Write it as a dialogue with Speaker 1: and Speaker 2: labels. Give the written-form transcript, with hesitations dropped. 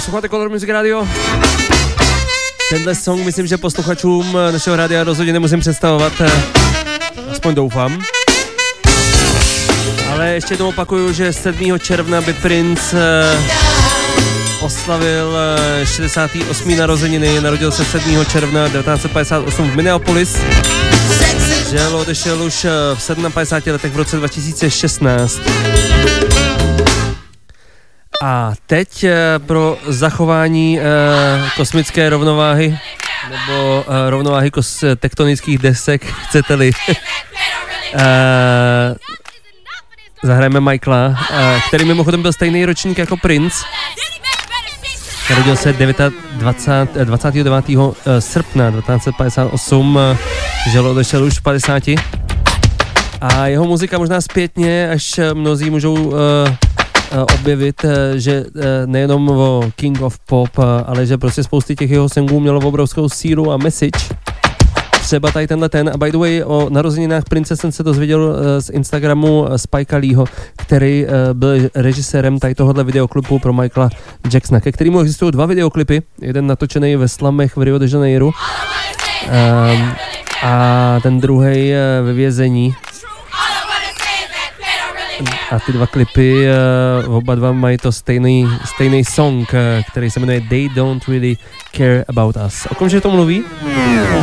Speaker 1: Posloucháte Color Music Radio. Tenhle song myslím, že posluchačům našeho rádia rozhodně nemusím představovat. Aspoň doufám. Ale ještě jednou opakuju, že 7. června by Prince oslavil 68. narozeniny. Narodil se 7. června 1958 v Minneapolis. Žel odešel už v 57 letech v roce 2016. A teď pro zachování kosmické rovnováhy nebo rovnováhy tektonických desek, chcete-li, zahrajeme Michaela, který mimochodem byl stejný ročník jako Prince. Narodil se 29. srpna 1958, žel odešel už v 50. A jeho muzika možná zpětně, až mnozí můžou objevit, že nejenom o King of Pop, ale že prostě spousty těch jeho songů mělo obrovskou sílu a message. Třeba tady tenhle ten. A by the way, o narozeninách Prince jsem se dozvěděl z Instagramu Spikea Leeho, který byl režisérem tady tohohle videoklipu pro Michaela Jacksona, ke kterému existují 2 videoklipy. Jeden natočený ve slamech v Rio de Janeiro a ten druhý ve vězení. A ty 2 klipy, oba dva mají to stejný song, který se jmenuje They Don't Really Care About Us. O komže to mluví?